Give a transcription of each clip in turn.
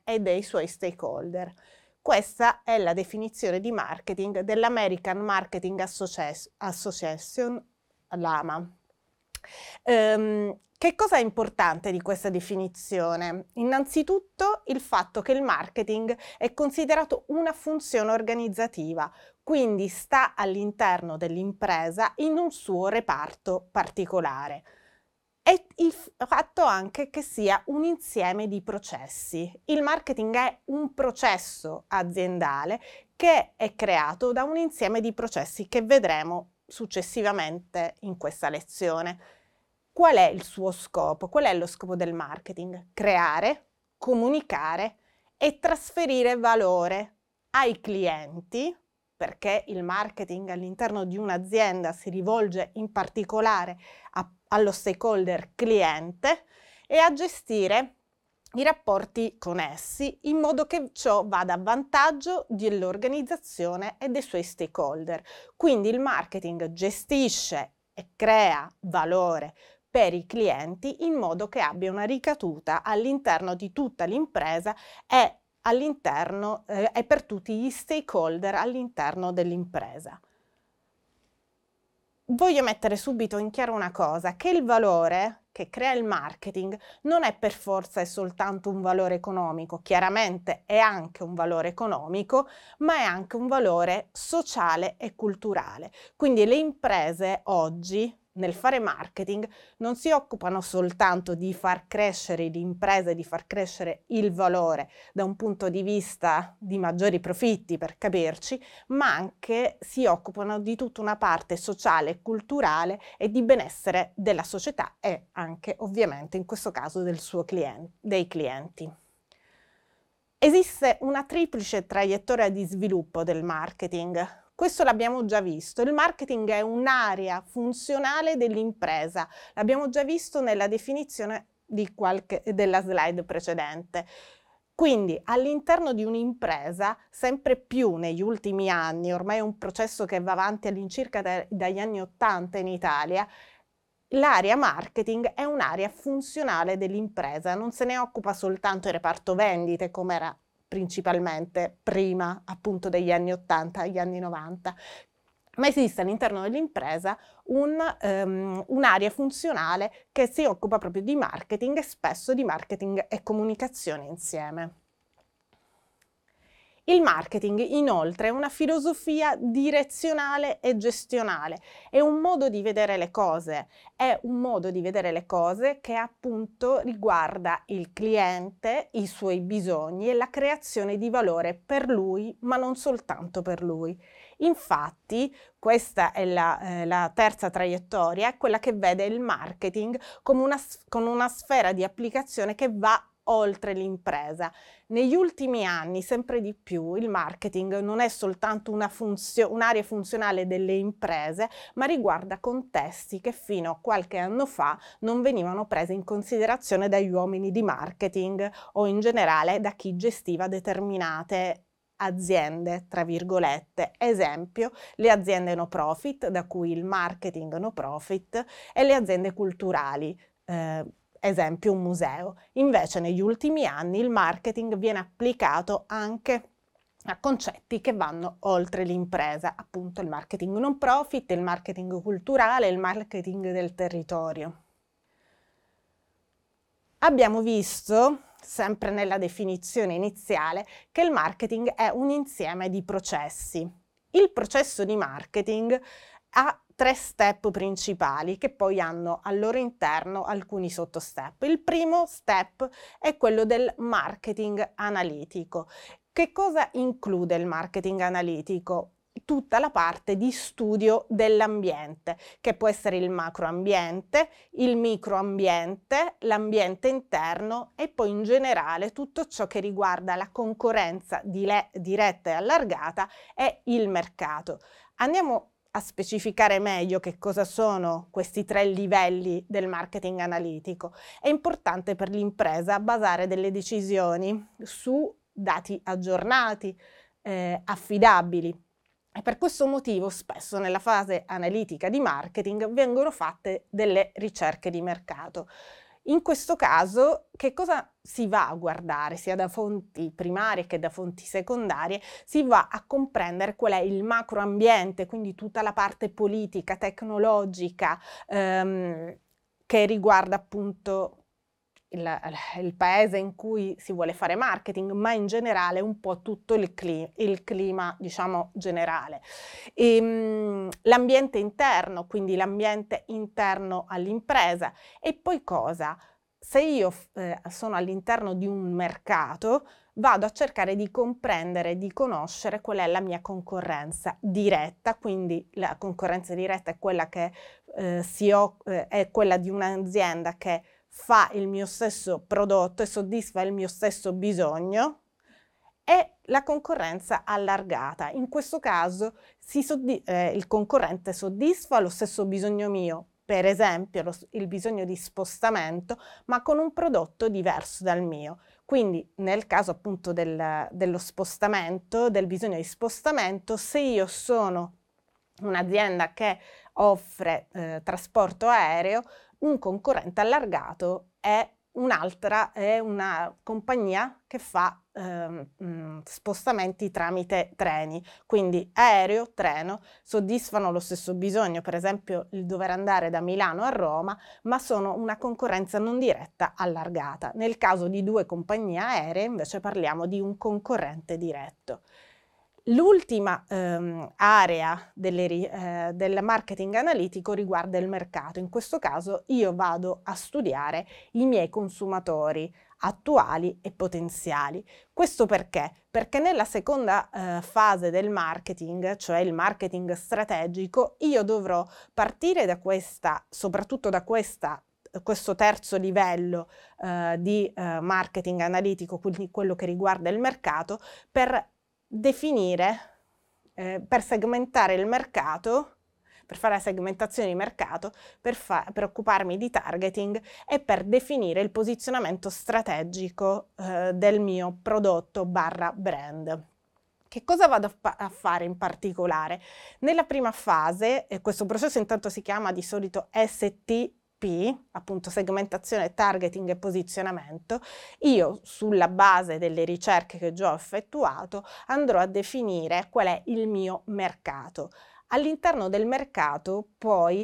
e dei suoi stakeholder. Questa è la definizione di marketing dell'American Marketing Association, l'AMA. Che cosa è importante di questa definizione? Innanzitutto il fatto che il marketing è considerato una funzione organizzativa, quindi sta all'interno dell'impresa in un suo reparto particolare. E il fatto anche che sia un insieme di processi. Il marketing è un processo aziendale che è creato da un insieme di processi che vedremo successivamente in questa lezione. Qual è il suo scopo? Qual è lo scopo del marketing? Creare, comunicare e trasferire valore ai clienti, perché il marketing all'interno di un'azienda si rivolge in particolare allo stakeholder cliente, e a gestire i rapporti con essi in modo che ciò vada a vantaggio dell'organizzazione e dei suoi stakeholder. Quindi il marketing gestisce e crea valore per i clienti in modo che abbia una ricaduta all'interno di tutta l'impresa e all'interno e per tutti gli stakeholder all'interno dell'impresa. Voglio mettere subito in chiaro una cosa, che il valore che crea il marketing non è per forza e soltanto un valore economico, chiaramente è anche un valore economico, ma è anche un valore sociale e culturale. Quindi le imprese oggi, nel fare marketing, non si occupano soltanto di far crescere l'impresa e di far crescere il valore da un punto di vista di maggiori profitti, per capirci, ma anche si occupano di tutta una parte sociale e culturale e di benessere della società e anche ovviamente in questo caso dei clienti. Esiste una triplice traiettoria di sviluppo del marketing. Questo l'abbiamo già visto. Il marketing è un'area funzionale dell'impresa. L'abbiamo già visto nella definizione della slide precedente. Quindi all'interno di un'impresa, sempre più negli ultimi anni, ormai è un processo che va avanti all'incirca dagli anni '80 in Italia, l'area marketing è un'area funzionale dell'impresa, non se ne occupa soltanto il reparto vendite come era principalmente prima appunto degli anni '80 agli anni '90, ma esiste all'interno dell'impresa un'area funzionale che si occupa proprio di marketing e spesso di marketing e comunicazione insieme. Il marketing, inoltre, è una filosofia direzionale e gestionale, è un modo di vedere le cose, che appunto riguarda il cliente, i suoi bisogni e la creazione di valore per lui, ma non soltanto per lui. Infatti, questa è la terza traiettoria, è quella che vede il marketing come con una sfera di applicazione che va oltre l'impresa. Negli ultimi anni, sempre di più, il marketing non è soltanto un'area funzionale delle imprese, ma riguarda contesti che fino a qualche anno fa non venivano presi in considerazione dagli uomini di marketing o in generale da chi gestiva determinate aziende, tra virgolette. Esempio, le aziende no profit, da cui il marketing no profit, e le aziende culturali, esempio un museo. Invece negli ultimi anni il marketing viene applicato anche a concetti che vanno oltre l'impresa, appunto il marketing non profit, il marketing culturale, il marketing del territorio. Abbiamo visto, sempre nella definizione iniziale, che il marketing è un insieme di processi. Il processo di marketing ha 3 step principali che poi hanno al loro interno alcuni sottostep. Il primo step è quello del marketing analitico. Che cosa include il marketing analitico? Tutta la parte di studio dell'ambiente, che può essere il macroambiente, il microambiente, l'ambiente interno e poi in generale tutto ciò che riguarda la concorrenza diretta e allargata e il mercato. Andiamo a specificare meglio che cosa sono questi 3 livelli del marketing analitico. È importante per l'impresa basare delle decisioni su dati aggiornati, affidabili. E per questo motivo spesso nella fase analitica di marketing vengono fatte delle ricerche di mercato. In questo caso, che cosa si va a guardare, sia da fonti primarie che da fonti secondarie? Si va a comprendere qual è il macroambiente, quindi tutta la parte politica, tecnologica, che riguarda appunto il paese in cui si vuole fare marketing, ma in generale un po' tutto il clima, diciamo, generale. L'ambiente interno, quindi l'ambiente interno all'impresa. E poi cosa? Se io sono all'interno di un mercato, vado a cercare di comprendere, di conoscere qual è la mia concorrenza diretta, quindi la concorrenza diretta è quella che è quella di un'azienda che fa il mio stesso prodotto e soddisfa il mio stesso bisogno, e la concorrenza allargata. In questo caso il concorrente soddisfa lo stesso bisogno mio, per esempio il bisogno di spostamento, ma con un prodotto diverso dal mio. Quindi nel caso appunto dello spostamento, del bisogno di spostamento, se io sono un'azienda che offre trasporto aereo, un concorrente allargato è una compagnia che fa spostamenti tramite treni, quindi aereo, treno, soddisfano lo stesso bisogno, per esempio il dover andare da Milano a Roma, ma sono una concorrenza non diretta allargata. Nel caso di due compagnie aeree invece parliamo di un concorrente diretto. L'ultima area del marketing analitico riguarda il mercato. In questo caso io vado a studiare i miei consumatori attuali e potenziali. Questo perché? Perché nella seconda fase del marketing, cioè il marketing strategico, io dovrò partire da soprattutto da questo terzo livello di marketing analitico, quindi quello che riguarda il mercato, per definire, per segmentare il mercato, per fare la segmentazione di mercato, per occuparmi di targeting e per definire il posizionamento strategico del mio prodotto barra brand. Che cosa vado a fare in particolare? Nella prima fase, questo processo intanto si chiama di solito STP, appunto segmentazione, targeting e posizionamento, io sulla base delle ricerche che già ho effettuato andrò a definire qual è il mio mercato. All'interno del mercato poi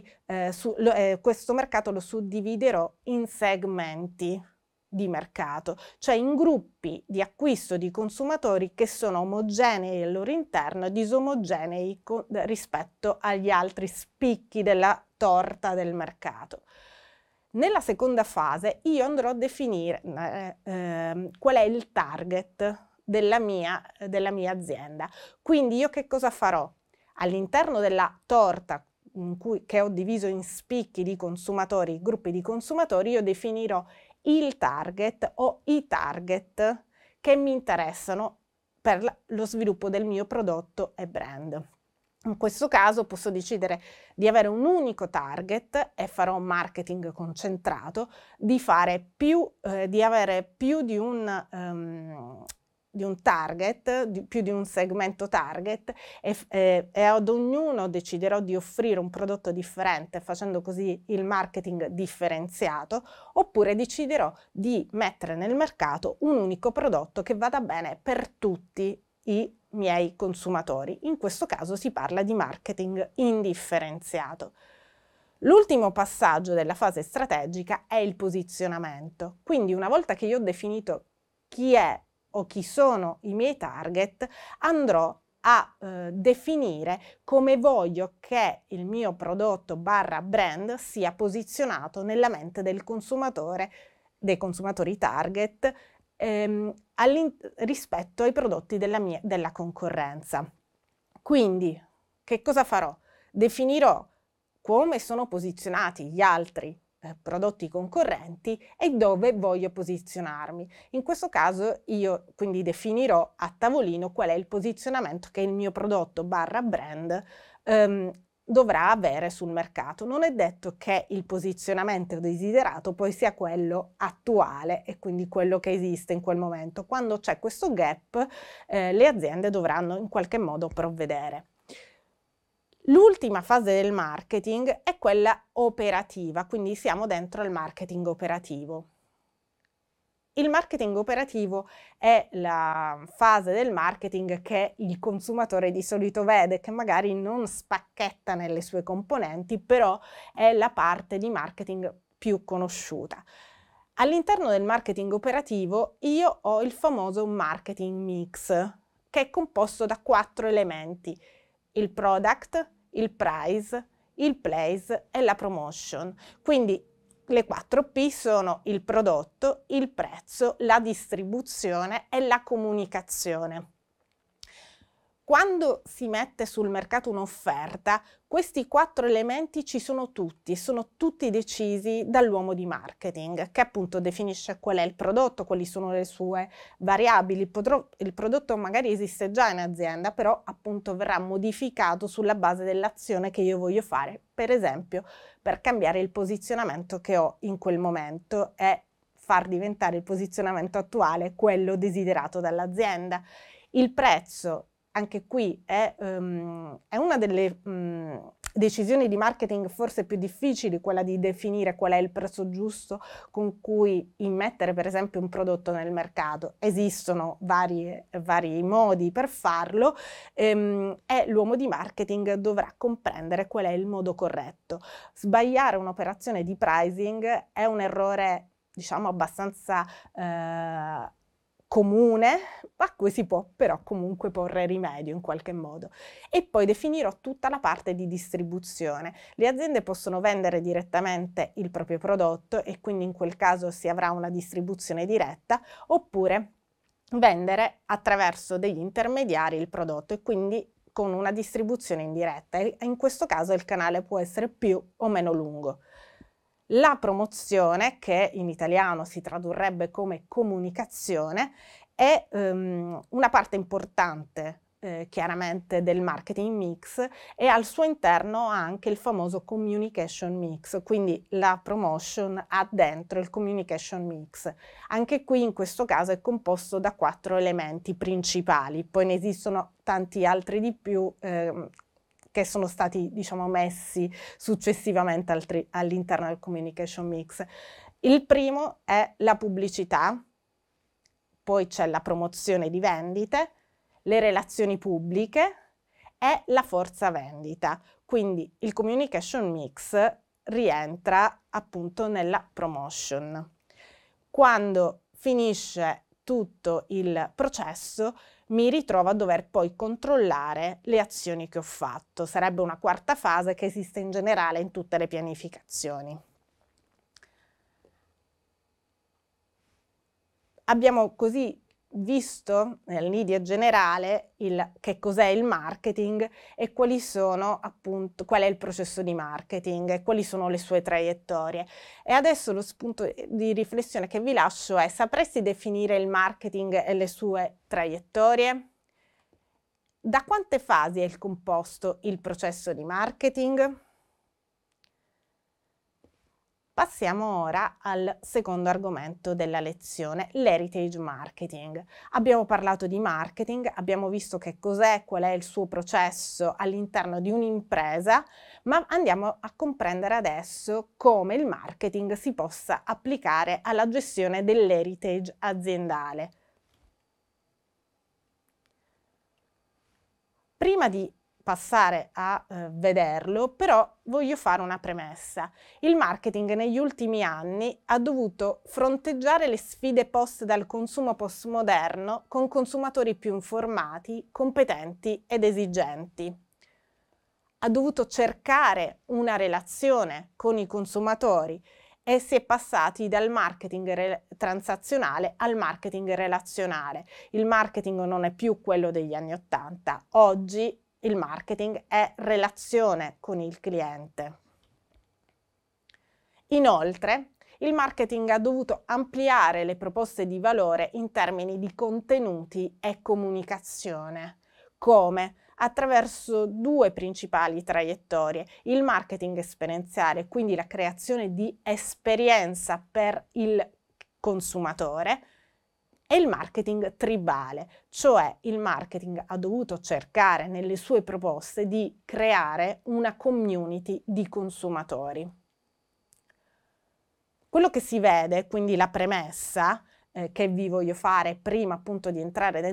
questo mercato lo suddividerò in segmenti di mercato, cioè in gruppi di acquisto di consumatori che sono omogenei al loro interno e disomogenei rispetto agli altri spicchi della torta del mercato. Nella seconda fase io andrò a definire qual è il target della mia azienda. Quindi io che cosa farò? All'interno della torta che ho diviso in spicchi di consumatori, gruppi di consumatori, io definirò il target o i target che mi interessano per lo sviluppo del mio prodotto e brand. In questo caso posso decidere di avere un unico target e farò un marketing concentrato, di avere più di un target, più di un segmento target e ad ognuno deciderò di offrire un prodotto differente, facendo così il marketing differenziato, oppure deciderò di mettere nel mercato un unico prodotto che vada bene per tutti i miei consumatori. In questo caso si parla di marketing indifferenziato. L'ultimo passaggio della fase strategica è il posizionamento. Quindi una volta che io ho definito chi è o chi sono i miei target, andrò a definire come voglio che il mio prodotto barra brand sia posizionato nella mente del consumatore, dei consumatori target, rispetto ai prodotti della concorrenza. Quindi, che cosa farò? Definirò come sono posizionati gli altri prodotti concorrenti e dove voglio posizionarmi. In questo caso io quindi definirò a tavolino qual è il posizionamento che il mio prodotto barra brand dovrà avere sul mercato. Non è detto che il posizionamento desiderato poi sia quello attuale e quindi quello che esiste in quel momento. Quando c'è questo gap, le aziende dovranno in qualche modo provvedere. L'ultima fase del marketing è quella operativa, quindi siamo dentro il marketing operativo. Il marketing operativo è la fase del marketing che il consumatore di solito vede, che magari non spacchetta nelle sue componenti, però è la parte di marketing più conosciuta. All'interno del marketing operativo io ho il famoso marketing mix, che è composto da 4 elementi: il product, il price, il place e la promotion. Quindi le 4P sono il prodotto, il prezzo, la distribuzione e la comunicazione. Quando si mette sul mercato un'offerta, questi 4 elementi ci sono tutti decisi dall'uomo di marketing, che appunto definisce qual è il prodotto, quali sono le sue variabili. Il prodotto magari esiste già in azienda, però appunto verrà modificato sulla base dell'azione che io voglio fare, per esempio per cambiare il posizionamento che ho in quel momento e far diventare il posizionamento attuale quello desiderato dall'azienda. Il prezzo, anche qui è una delle decisioni di marketing forse più difficili, quella di definire qual è il prezzo giusto con cui immettere per esempio un prodotto nel mercato. Esistono vari modi per farlo e l'uomo di marketing dovrà comprendere qual è il modo corretto. Sbagliare un'operazione di pricing è un errore, diciamo, abbastanza comune, a cui si può però comunque porre rimedio in qualche modo. E poi definirò tutta la parte di distribuzione. Le aziende possono vendere direttamente il proprio prodotto e quindi in quel caso si avrà una distribuzione diretta, oppure vendere attraverso degli intermediari il prodotto e quindi con una distribuzione indiretta, e in questo caso il canale può essere più o meno lungo. La promozione, che in italiano si tradurrebbe come comunicazione, è una parte importante chiaramente del marketing mix, e al suo interno ha anche il famoso communication mix, quindi la promotion ha dentro il communication mix. Anche qui in questo caso è composto da 4 elementi principali, poi ne esistono tanti altri di più che sono stati, diciamo, messi successivamente all'interno del communication mix. Il primo è la pubblicità, poi c'è la promozione di vendite, le relazioni pubbliche e la forza vendita. Quindi il communication mix rientra appunto nella promotion. Quando finisce tutto il processo, mi ritrovo a dover poi controllare le azioni che ho fatto. Sarebbe una quarta fase che esiste in generale in tutte le pianificazioni. Abbiamo così visto nell'idea generale che cos'è il marketing e quali sono appunto, qual è il processo di marketing e quali sono le sue traiettorie. E adesso lo spunto di riflessione che vi lascio è: sapresti definire il marketing e le sue traiettorie? Da quante fasi è composto il processo di marketing? Passiamo ora al secondo argomento della lezione, l'heritage marketing. Abbiamo parlato di marketing, abbiamo visto che cos'è, qual è il suo processo all'interno di un'impresa, ma andiamo a comprendere adesso come il marketing si possa applicare alla gestione dell'heritage aziendale. Prima di passare a vederlo, però voglio fare una premessa. Il marketing negli ultimi anni ha dovuto fronteggiare le sfide poste dal consumo postmoderno con consumatori più informati, competenti ed esigenti. Ha dovuto cercare una relazione con i consumatori e si è passati dal marketing transazionale al marketing relazionale. Il marketing non è più quello degli anni '80, oggi il marketing è relazione con il cliente. Inoltre, il marketing ha dovuto ampliare le proposte di valore in termini di contenuti e comunicazione. Come? Attraverso 2 principali traiettorie: il marketing esperienziale, quindi la creazione di esperienza per il consumatore, è il marketing tribale, cioè il marketing ha dovuto cercare nelle sue proposte di creare una community di consumatori. Quello che si vede, quindi la premessa che vi voglio fare prima appunto di entrare